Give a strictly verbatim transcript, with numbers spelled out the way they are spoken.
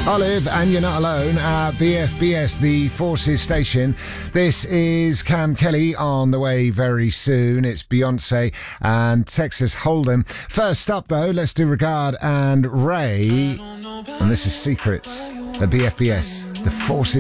Olive, and you're not alone at B F B S, the Forces station. This is Cam Kelly on the way very soon. It's Beyonce and Texas Hold'em. First up, though, let's do Regard and Ray. And this is Secrets at B F B S, the Forces.